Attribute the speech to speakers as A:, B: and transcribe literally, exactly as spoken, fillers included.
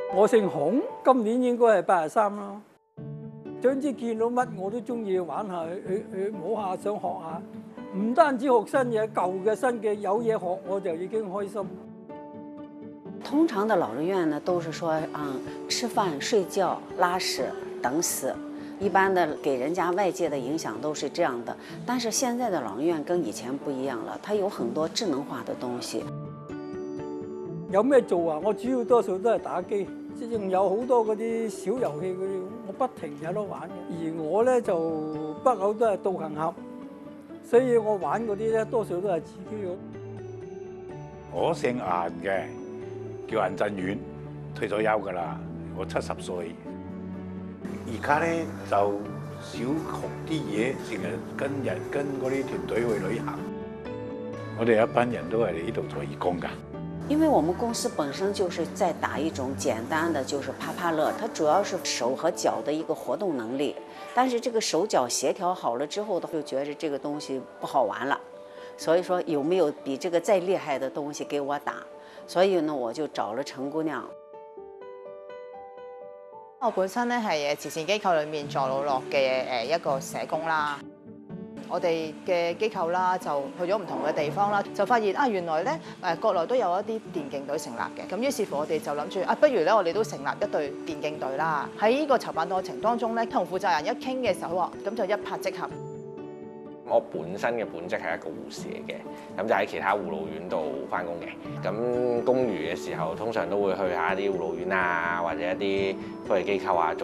A: 我姓孔，今年應該係八十三咯。總之見到乜我都中意玩下，去去摸下，想學下。唔單止學新嘢，舊嘅新嘅有嘢學，我就已經開心。
B: 通常的老人院呢，都是說啊、嗯，吃飯、睡覺、拉屎、等死。一般的給人家外界的影響都是這樣的。但是現在的老人院跟以前不一樣了，它有很多智能化的東西。
A: 有咩做啊？我主要多數都係打機，仲有好多嗰啲小遊戲嗰啲，我不停有得玩嘅。而我咧就不嬲都係道行俠，所以我玩嗰啲咧多數都係自己嘅。
C: 我姓顏嘅，叫顏振遠，退咗休㗎啦，我七十歲。而家咧就少學啲嘢，成日跟人跟嗰啲團隊去旅行。我哋一班人都係嚟呢度做義工㗎。
B: 因為我們公司本身就是在打一種簡單的，就是啪啪樂，它主要是手和腳的一個活動能力。但是這個手腳協調好了之後，就覺得這個東西不好玩了。所以說有沒有比這個再厲害的東西給我打？所以呢，我就找了陳姑娘。
D: 我本身咧係誒慈善機構裏面助老樂嘅誒一個社工啦。我哋嘅機構啦，就去咗唔同嘅地方啦，就發現啊，原來咧誒國內都有一啲電競隊成立嘅。咁於是乎我哋就諗住啊，不如咧我哋都成立一隊電競隊啦。喺呢個籌辦過程當中咧，同負責人一傾嘅時候話，咁就一拍即合。
E: 我本身嘅本職係一個護士嚟嘅，咁就喺其他護老院度翻工嘅。咁公餘嘅時候，通常都會去下一啲護老院啊，或者一啲福利機構啊。